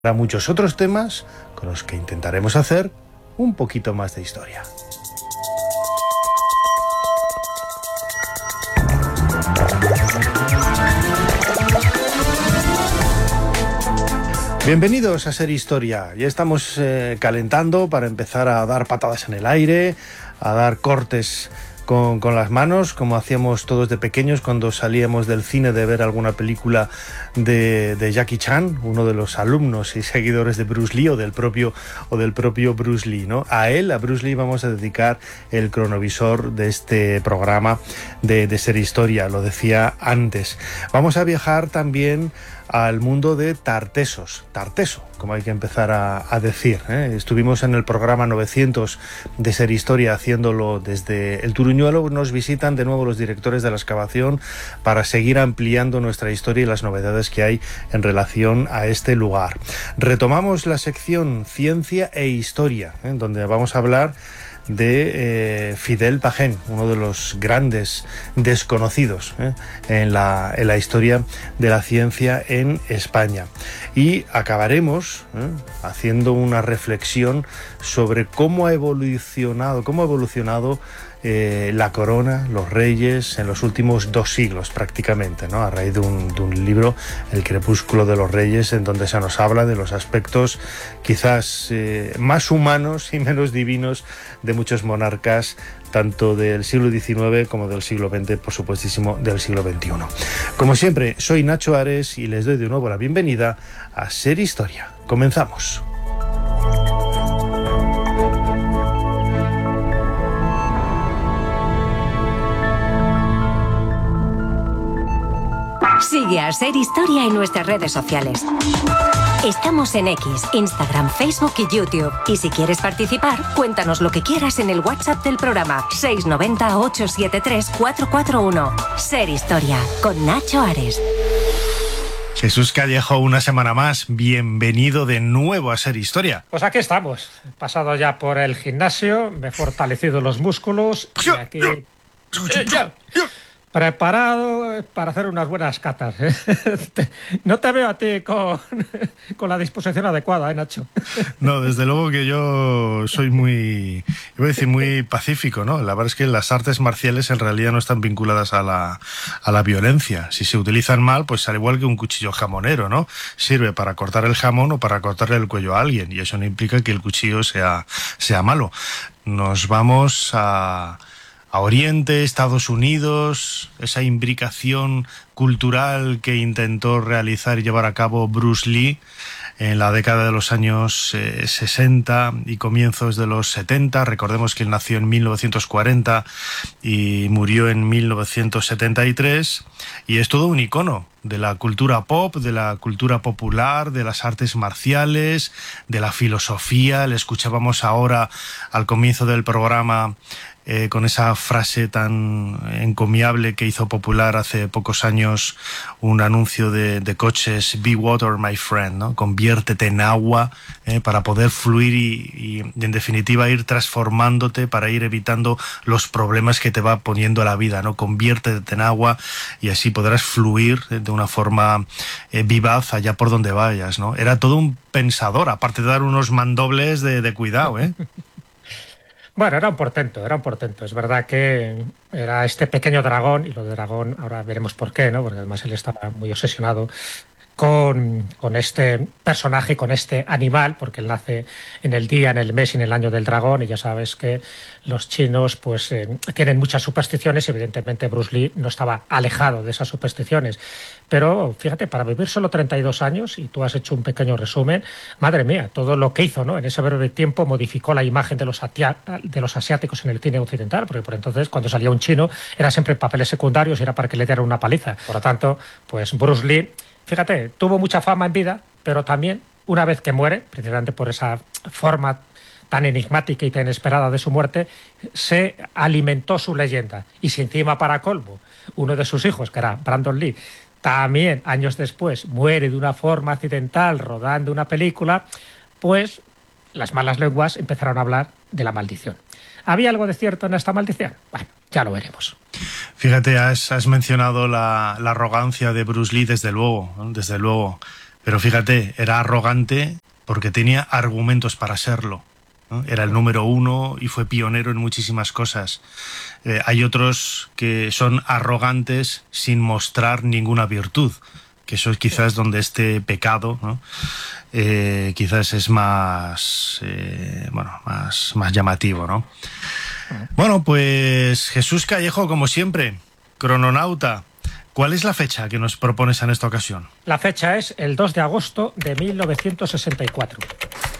Habrá muchos otros temas con los que intentaremos hacer un poquito más de historia. Bienvenidos a Ser Historia. Ya estamos calentando para empezar a dar patadas en el aire, a dar cortes con las manos, como hacíamos todos de pequeños cuando salíamos del cine de ver alguna película de Jackie Chan, uno de los alumnos y seguidores de Bruce Lee o del propio Bruce Lee, ¿no? A Bruce Lee, vamos a dedicar el cronovisor de este programa de Ser Historia, lo decía antes. Vamos a viajar también al mundo de Tarteso, como hay que empezar a decir, ¿eh? Estuvimos en el programa 900 de Ser Historia haciéndolo desde el Turuñuelo. Nos visitan de nuevo los directores de la excavación para seguir ampliando nuestra historia y las novedades que hay en relación a este lugar. Retomamos la sección Ciencia e Historia, donde vamos a hablar de Fidel Pagén, uno de los grandes desconocidos en la historia de la ciencia en España. Y acabaremos haciendo una reflexión sobre cómo ha evolucionado la corona, los reyes, en los últimos 2 siglos prácticamente, ¿no? A raíz de un libro, El crepúsculo de los reyes, en donde se nos habla de los aspectos quizás más humanos y menos divinos de muchos monarcas, tanto del siglo XIX como del siglo XX, por supuestísimo del siglo XXI. Como siempre, soy Nacho Ares y les doy de nuevo la bienvenida a Ser Historia. Comenzamos. Sigue a Ser Historia en nuestras redes sociales. Estamos en X, Instagram, Facebook y YouTube. Y si quieres participar, cuéntanos lo que quieras en el WhatsApp del programa 690-873-441. Ser Historia, con Nacho Ares. Jesús Callejo, una semana más. Bienvenido de nuevo a Ser Historia. Pues aquí estamos. He pasado ya por el gimnasio, me he fortalecido los músculos y aquí... Preparado para hacer unas buenas catas, ¿eh? No te veo a ti con la disposición adecuada, Nacho? No, desde luego que yo soy muy pacífico, ¿no? La verdad es que las artes marciales en realidad no están vinculadas a la violencia. Si se utilizan mal, pues al igual que un cuchillo jamonero, ¿no? Sirve para cortar el jamón o para cortarle el cuello a alguien, y eso no implica que el cuchillo sea malo. Nos vamos a Oriente, Estados Unidos, esa imbricación cultural que intentó realizar y llevar a cabo Bruce Lee en la década de los años 60 y comienzos de los 70. Recordemos que él nació en 1940 y murió en 1973, y es todo un icono de la cultura pop, de la cultura popular, de las artes marciales, de la filosofía. Le escuchábamos ahora al comienzo del programa con esa frase tan encomiable que hizo popular hace pocos años un anuncio de coches: Be water, my friend, ¿no? Conviértete en agua para poder fluir y en definitiva ir transformándote, para ir evitando los problemas que te va poniendo la vida, ¿no? Conviértete en agua y así podrás fluir de una forma vivaz allá por donde vayas, ¿no? Era todo un pensador, aparte de dar unos mandobles de cuidado, ¿eh? Bueno, era un portento. Es verdad que era este pequeño dragón, y lo de dragón ahora veremos por qué, ¿no? Porque además él estaba muy obsesionado con este personaje, con este animal, porque él nace en el día, en el mes y en el año del dragón, y ya sabes que los chinos pues tienen muchas supersticiones, y evidentemente Bruce Lee no estaba alejado de esas supersticiones. Pero fíjate, para vivir solo 32 años, y tú has hecho un pequeño resumen, madre mía, todo lo que hizo, ¿no? En ese breve tiempo modificó la imagen de los asiáticos en el cine occidental, porque por entonces cuando salía un chino era siempre papeles secundarios y era para que le dieran una paliza. Por lo tanto, pues Bruce Lee, fíjate, tuvo mucha fama en vida, pero también una vez que muere, precisamente por esa forma tan enigmática y tan inesperada de su muerte, se alimentó su leyenda. Y si encima, para colmo, uno de sus hijos, que era Brandon Lee, también años después muere de una forma accidental rodando una película, pues las malas lenguas empezaron a hablar de la maldición. ¿Había algo de cierto en esta maldición? Bueno, ya lo veremos. Fíjate, has mencionado la arrogancia de Bruce Lee, desde luego, Pero fíjate, era arrogante porque tenía argumentos para serlo, ¿no? Era el número uno y fue pionero en muchísimas cosas. Hay otros que son arrogantes sin mostrar ninguna virtud, que eso es quizás donde este pecado, ¿no? Quizás es más, más llamativo, ¿no? Bueno, pues Jesús Callejo, como siempre, crononauta. ¿Cuál es la fecha que nos propones en esta ocasión? La fecha es el 2 de agosto de 1964.